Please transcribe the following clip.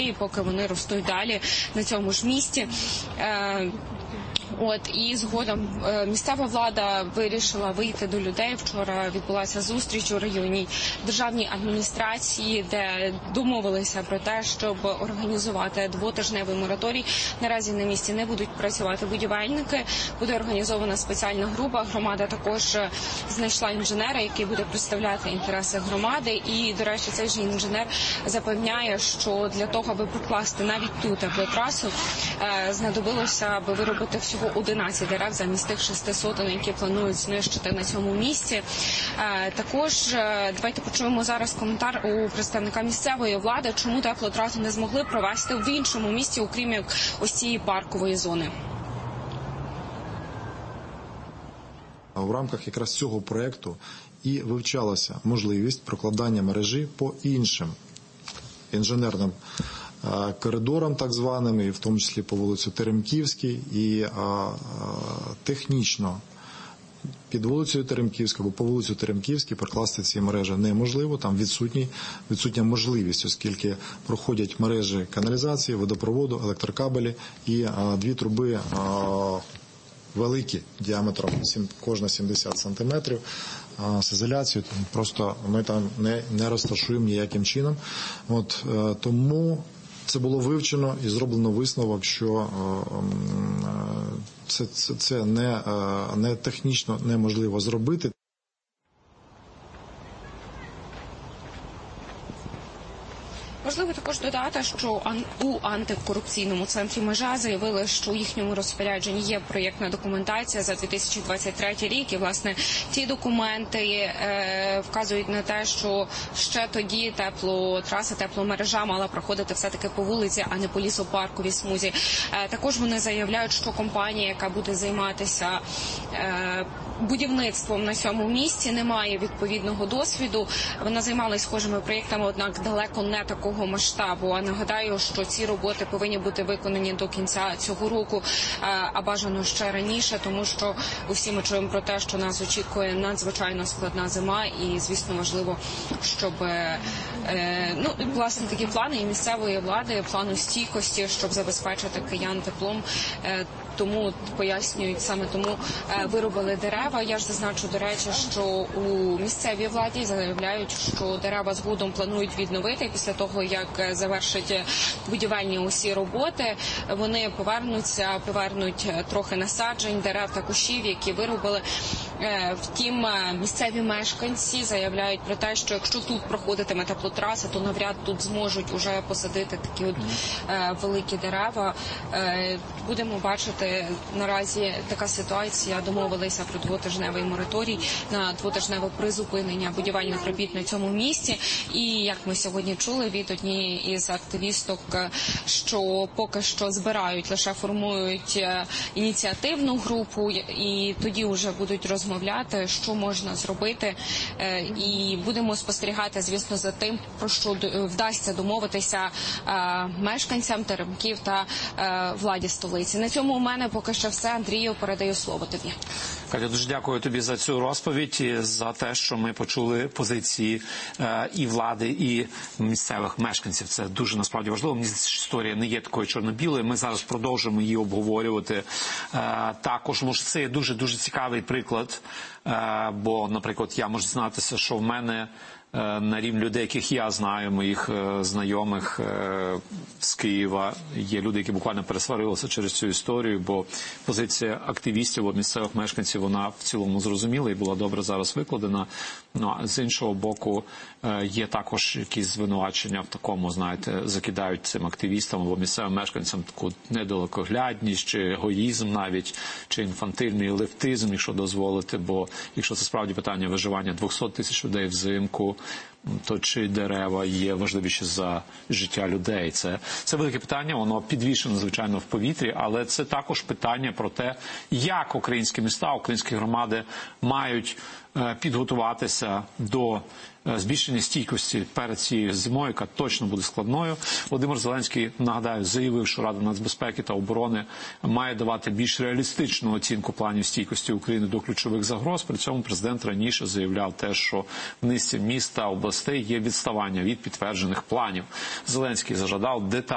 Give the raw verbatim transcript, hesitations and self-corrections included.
і поки вони ростуть далі на цьому ж місці. От, і згодом місцева влада вирішила вийти до людей. Вчора відбулася зустріч у районній державній адміністрації, де домовилися про те, щоб організувати двотижневий мораторій. Наразі на місці не будуть працювати будівельники, буде організована спеціальна група. Громада також знайшла інженера, який буде представляти інтереси громади. І, до речі, цей же інженер запевняє, що для того, аби прокласти навіть ту теплотрасу, знадобилося, аби виробити всього одинадцять дерев замість тих шести сотень, які планують знищити на цьому місці. Також давайте почуємо зараз коментар у представника місцевої влади, чому теплотрасу не змогли провести в іншому місті, окрім як ось цієї паркової зони. В рамках якраз цього проєкту і вивчалася можливість прокладання мережі по іншим інженерним коридорам, так званим, і в тому числі по вулицю Теремківській, і а, а, технічно під вулицею Теремківська або по вулицю Теремківській прокласти ці мережі неможливо, там відсутні, відсутня можливість, оскільки проходять мережі каналізації, водопроводу, електрокабелі і а, дві труби а, великі, діаметром кожна сімдесят сантиметрів, з ізоляцією, просто ми там не, не розташуємо ніяким чином. От, тому це було вивчено і зроблено висновок, що це, це, це не, не технічно неможливо зробити. Важливо також додати, що у антикорупційному центрі «Межа» заявили, що у їхньому розпорядженні є проєктна документація за дві тисячі двадцять третій рік. І, власне, ті документи е, вказують на те, що ще тоді теплотраса, тепломережа мала проходити все-таки по вулиці, а не по лісопарковій смузі. Е, також вони заявляють, що компанія, яка буде займатися е, будівництвом на цьому місці, не має відповідного досвіду. Вона займалась схожими проєктами, однак далеко не такого масштабу. А нагадаю, що ці роботи повинні бути виконані до кінця цього року, а бажано ще раніше, тому що усі ми чуємо про те, що нас очікує надзвичайно складна зима, і, звісно, важливо, щоб ну, власне, такі плани і місцевої влади, плану стійкості, щоб забезпечити киян теплом. Тому, пояснюють, саме тому вирубили дерева. Я ж зазначу, до речі, що у місцевій владі заявляють, що дерева згодом планують відновити. Після того, як завершать будівельні усі роботи, вони повернуться, повернуть трохи насаджень, дерев та кущів, які вирубили. Втім, місцеві мешканці заявляють про те, що якщо тут проходитиме теплотраса, то навряд тут зможуть уже посадити такі от великі дерева. Будемо бачити, наразі така ситуація. Домовилися про двотижневий мораторій на двотижневе призупинення будівельних робіт на цьому місці. І, як ми сьогодні чули від однієї із активісток, що поки що збирають, лише формують ініціативну групу, і тоді вже будуть розмовляти, що можна зробити. І будемо спостерігати, звісно, за тим, про що вдасться домовитися мешканцям Теремків та владі столиці. На цьому у мене поки що все. Андрію, передаю слово тобі. Катя, дуже дякую тобі за цю розповідь, і за те, що ми почули позиції е, і влади, і місцевих мешканців. Це дуже насправді важливо. Мені здається, що історія не є такою чорно-білою. Ми зараз продовжуємо її обговорювати. Е, також, може, це є дуже-дуже цікавий приклад, е, бо, наприклад, я можу знатися, що в мене на рівні людей, яких я знаю, моїх знайомих з Києва, є люди, які буквально пересварилися через цю історію, бо позиція активістів або місцевих мешканців, вона в цілому зрозуміла і була добре зараз викладена. Ну, а з іншого боку, є також якісь звинувачення в такому, знаєте, закидають цим активістам або місцевим мешканцям таку недалекоглядність, чи егоїзм навіть, чи інфантильний лефтизм, якщо дозволити, бо якщо це справді питання виживання двохсот тисяч людей взимку, то чи дерева є важливіші за життя людей? Це, це велике питання, воно підвішено, звичайно, в повітрі, але це також питання про те, як українські міста, українські громади мають підготуватися до збільшення стійкості перед цією зимою, яка точно буде складною. Володимир Зеленський, нагадаю, заявив, що Рада нацбезпеки та оборони має давати більш реалістичну оцінку планів стійкості України до ключових загроз. При цьому президент раніше заявляв те, що в низці міст та областей є відставання від підтверджених планів. Зеленський зажадав деталі